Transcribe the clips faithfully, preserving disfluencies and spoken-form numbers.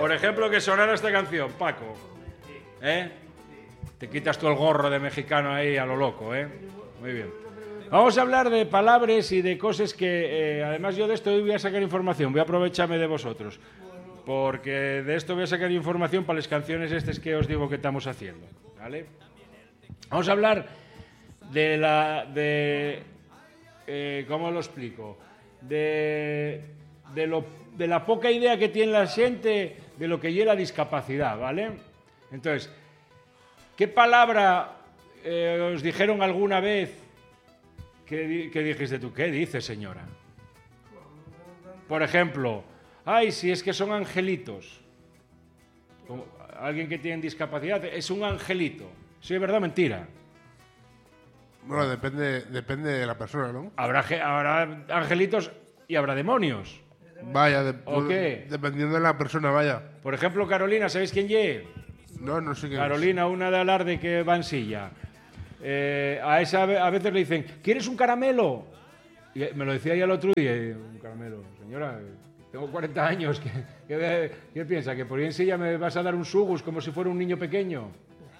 Por ejemplo, que sonara esta canción, Paco. ¿Eh? Te quitas tú el gorro de mexicano ahí a lo loco, ¿eh? Muy bien. Vamos a hablar de palabras y de cosas que, eh, además yo de esto voy a sacar información, voy a aprovecharme de vosotros, porque de esto voy a sacar información para las canciones estas que os digo que estamos haciendo, ¿vale? Vamos a hablar de la... de... Eh, ¿cómo lo explico? De, de, lo, de la poca idea que tiene la gente de lo que lleva la discapacidad, ¿vale? Entonces, ¿qué palabra eh, os dijeron alguna vez que, que dijiste tú? ¿Qué dices, señora? Por ejemplo, ay, si es que son angelitos. Como alguien que tiene discapacidad es un angelito. ¿Sí es verdad o mentira? Bueno, depende, depende de la persona, ¿no? Habrá, habrá angelitos y habrá demonios. Vaya, de, ¿O qué? Dependiendo de la persona, vaya. Por ejemplo, Carolina, ¿sabéis quién es? No, no sé quién Carolina, es. una de alarde que va en silla. Eh, a esa a veces le dicen, ¿quieres un caramelo? Y me lo decía ya el otro día, y, un caramelo. Señora, tengo cuarenta años, ¿qué, qué, qué piensa? ¿Que por ahí en silla me vas a dar un sugus como si fuera un niño pequeño?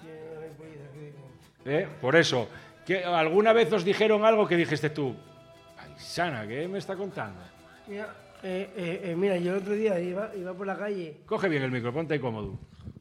¿Eh? Por eso. ¿Qué, ¿Alguna vez os dijeron algo que dijiste tú? Paisana, ¿qué me está contando? Mira, eh, eh, eh, mira, yo el otro día iba, iba por la calle. Coge bien el micro, ponte ahí cómodo.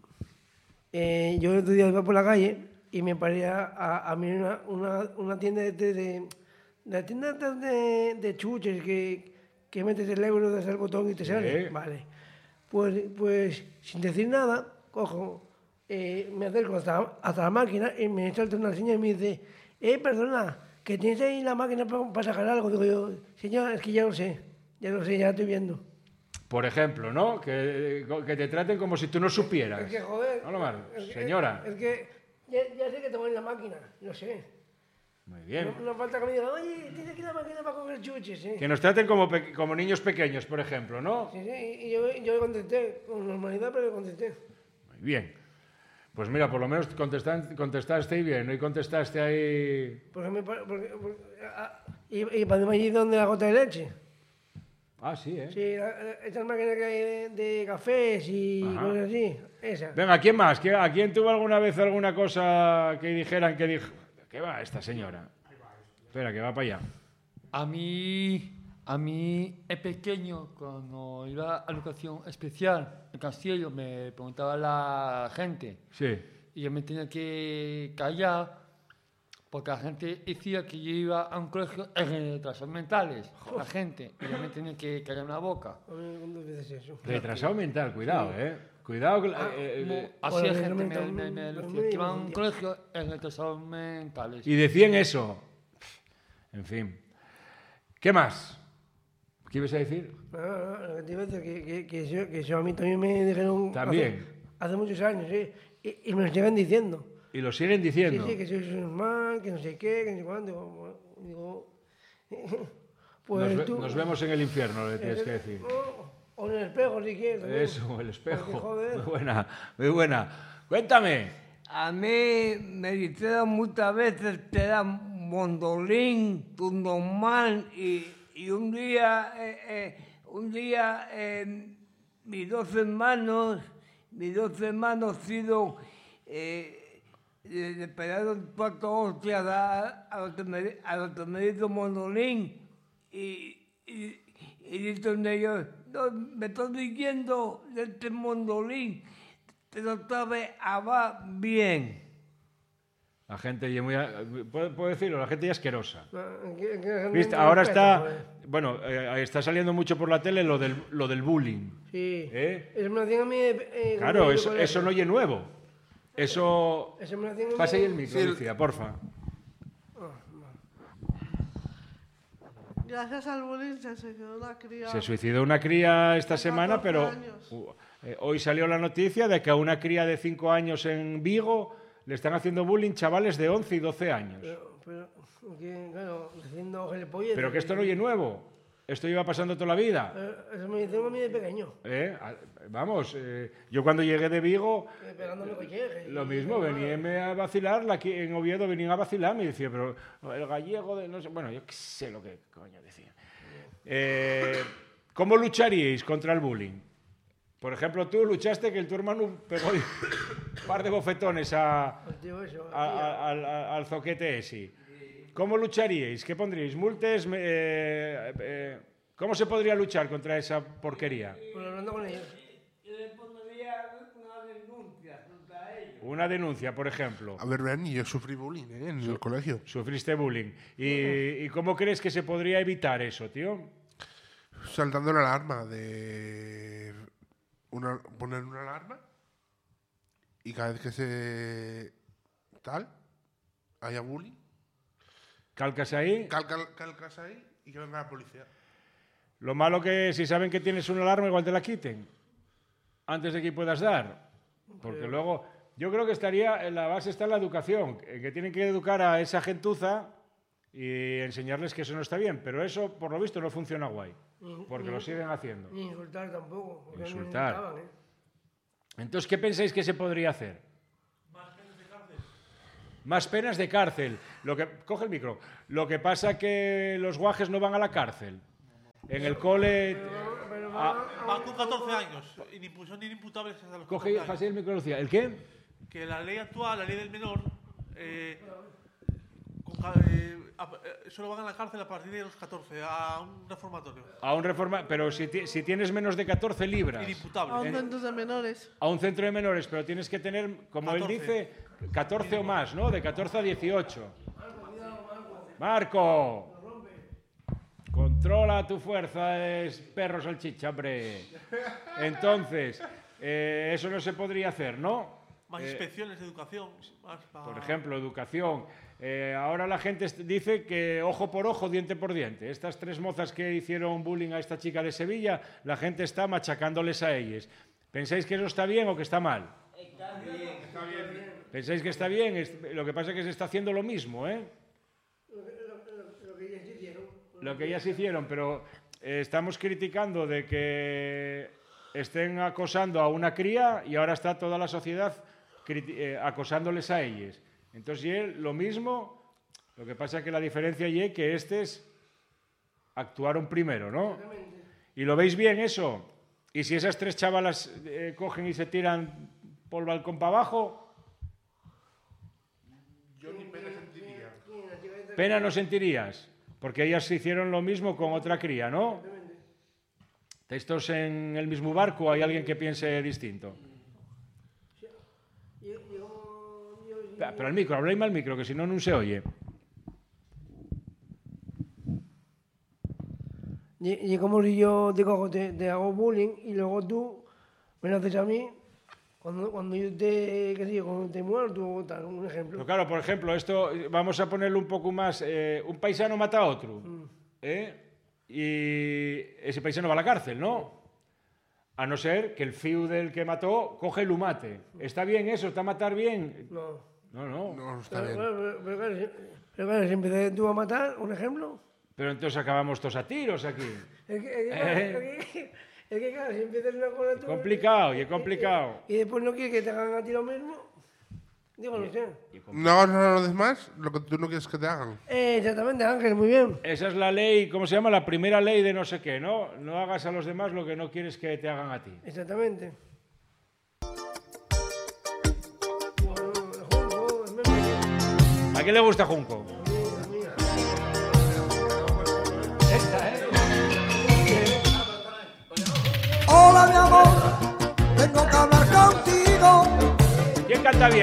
Eh, yo el otro día iba por la calle y me paré a, a, a mirar una, una, una tienda de, de, de, de, tienda de, de chuches que, que metes el euro, das el botón y te sale. ¿Eh? Vale. Pues, pues sin decir nada, cojo, eh, me acerco hasta, hasta la máquina y me salta una señora y me dice, eh, perdona, que tienes ahí la máquina para, para sacar algo. Digo yo, señora, es que ya lo sé, ya lo sé, ya estoy viendo. Por ejemplo, ¿no? Que, que te traten como si tú no supieras. Es que, joder, No lo malo. es que- Señora. Es, que ya, ya sé que tengo en la máquina, lo sé. Muy bien. No, no falta que me digan, oye, tienes aquí la máquina para coger chuches, ¿eh? Que nos traten como, pe- como niños pequeños, por ejemplo, ¿no? Sí, sí, y yo, yo le contesté, con normalidad, pero le contesté. Muy bien. Pues mira, por lo menos contestan- contestaste bien, ¿no? Y contestaste ahí... Porque me, pa- porque, porque, ah, y, y para allí donde la gota de leche. Ah, sí, ¿eh? Sí, la- la- estas máquinas que hay de, de cafés y Ajá. cosas así, esas. Venga, ¿quién más? ¿Qui- ¿A quién tuvo alguna vez alguna cosa que dijeran que dijo... ¿Qué va esta señora? Espera, que va para allá. A mí, a mí, es pequeño, cuando iba a educación especial en Castillo, me preguntaba la gente Sí. y yo me tenía que callar porque la gente decía que yo iba a un colegio de retrasados mentales, la gente, y yo me tenía que callar la boca. A mí ¿cuántas veces eso? Retrasado mental, cuidado, ¿eh? Cuidado. que- Ah, eh, eh, Así Bueno, la gente me, mental, me, me pero decía muy que iba a un bien. colegio de retrasados mentales. y decían eso. En fin. ¿Qué más? ¿Qué ibas a decir? No, no, no, lo que te iba a decir, que, que, que, eso, que eso a mí también me dijeron... También. Hace, hace muchos años, sí. Y, y me lo llegan diciendo. Y lo siguen diciendo. Sí, sí, que soy normal, que no sé qué, que no sé cuándo. Digo, pues nos, ve- tú... nos vemos en el infierno, le tienes que decir. O, o en el espejo, si quieres. también. Eso, el espejo. Porque, joder. Muy buena, muy buena. Cuéntame. A mí me dijeron muchas veces que era mondolín, tu normal, y, y un día, eh, eh, un día eh, mis dos hermanos, mis dos hermanos sido, eh, le, le pegaron cuatro hostias a, a los que me, a los que me hizo mondolín, y, y, y dicen ellos, no, me estás diciendo de este mondolín, pero sabe va bien. La gente ya muy... ¿Puedo, puedo decirlo? La gente ya asquerosa. No, que- que- ¿Viste? no Ahora respeta, está... joder. Bueno, eh, está saliendo mucho por la tele lo del, lo del bullying. Sí. ¿Eh? Eso me lo hacían a mí... eh, Claro, cuando eso, yo eso no colegio. oye nuevo. Eso... Eso me lo hacían a mí... Pasa ahí el micro, Sí. Lucía, porfa. Gracias al bullying se suicidó una cría. Se suicidó una cría esta De semana, catorce pero años. uh, eh, hoy salió la noticia de que a una cría de cinco años en Vigo le están haciendo bullying chavales de once y doce años. Pero, pero que, claro, haciendo gilipollas. Pero que esto no oye nuevo. Esto iba pasando toda la vida. Eh, Eso me hicieron a mí de pequeño. ¿Eh? A- Vamos, eh, yo cuando llegué de Vigo, eh, Pegándome collejas. lo mismo, venían a vacilar, la que- en Oviedo venían a vacilar, me decía, pero el gallego de no sé, bueno, yo qué sé lo que coño decía. Eh, ¿Cómo lucharíais contra el bullying? Por ejemplo, tú luchaste que el tu hermano pegó un par de bofetones a, Pues digo eso. a- a- al, al zoquete ese. ¿Cómo lucharíais? ¿Qué pondríais? ¿Multes? Eh, eh, ¿Cómo se podría luchar contra esa porquería? Pues hablando con ellos. Yo le pondría una denuncia contra ellos. Una denuncia, por ejemplo. A ver, Bernie, yo sufrí bullying ¿eh? en el colegio. Sufriste bullying. ¿Y, ¿Y cómo crees que se podría evitar eso, tío? Saltando la alarma de una, poner una alarma y cada vez que se tal haya bullying, ¿Calcas ahí? cal, cal- calcas ahí y que venga la policía. Lo malo que si saben que tienes una alarma igual te la quiten antes de que puedas dar. Porque luego yo creo que estaría en la base está la educación, en que tienen que educar a esa gentuza y enseñarles que eso no está bien, pero eso por lo visto no funciona guay, porque lo siguen haciendo. Ni insultar tampoco. Porque Insultar. No insultaban, ¿eh? Entonces, ¿qué pensáis que se podría hacer? Más penas de cárcel. Lo que, coge el micro. Lo que pasa que los guajes no van a la cárcel. En el cole... Ah, Van con catorce años, inimpu- son inimputables hasta los coge catorce así años. el micro, Lucía. ¿El qué? Que la ley actual, la ley del menor, eh, con ca- eh, a- eh, solo van a la cárcel a partir de los catorce, a un reformatorio. A un reforma... Pero si, ti- si tienes menos de catorce libras... Inimputable. A un Eh, centro de menores. A un centro de menores, pero tienes que tener, como él catorce. dice, catorce o más, ¿no? De catorce a dieciocho. Marco. Controla tu fuerza, es perro salchicha, hombre. Entonces, eh, eso no se podría hacer, ¿no? Más Eh, inspecciones de educación. Más pa- Por ejemplo, educación. Eh, ahora la gente est- dice que ojo por ojo, diente por diente. Estas tres mozas que hicieron bullying a esta chica de Sevilla, la gente está machacándoles a ellas. ¿Pensáis que eso está bien o que está mal? Está bien. Está bien. ¿Pensáis que está bien? Es- Lo que pasa es que se está haciendo lo mismo, ¿eh? Lo que ellos hicieron. Lo que ellas hicieron, pero eh, estamos criticando de que estén acosando a una cría y ahora está toda la sociedad criti- eh, acosándoles a ellas. Entonces, y él, lo mismo, lo que pasa es que la diferencia es que estos actuaron primero, ¿no? ¿Y lo veis bien eso? ¿Y si esas tres chavalas eh, cogen y se tiran por el balcón para abajo? Yo ni pena sentiría. Pena no sentirías, porque ellas hicieron lo mismo con otra cría, ¿no? ¿Estáis todos en el mismo barco o hay alguien que piense distinto? Yo, yo, yo, Pero pero al micro, habláis al micro, que si no, no se oye. Y, y como si yo te cojo, te, te hago bullying y luego tú me lo haces a mí cuando, cuando yo te, qué sé yo, cuando te muerto o tal, un ejemplo. Pero claro, por ejemplo, esto eh, vamos a ponerlo un poco más. eh, un paisano mata a otro, ¿eh? Y ese paisano va a la cárcel, ¿no? A no ser que el fiu del que mató coge y lo mate. ¿Está bien eso? ¿Está matar bien? No. No, no. No, está Pero, bien. pero, pero, claro, si- pero claro, si empiezas tú a matar, un ejemplo. Pero entonces acabamos todos a tiros aquí. Es que, es que, Eh. claro, es que, es que, claro, si empiezas una cosa tú... Complicado, y es complicado. Y, después no quieres que te hagan a ti lo mismo, digo, no sé. No hagas a los demás lo que tú no quieres que te hagan. Eh, exactamente, Ángel, muy bien. Esa es la ley, ¿cómo se llama? La primera ley de no sé qué, ¿no? No hagas a los demás lo que no quieres que te hagan a ti. Exactamente. Bueno, Junco, es meme. ¿A quién le gusta Junco? Hola mi amor, tengo que hablar contigo. ¿Quién canta bien?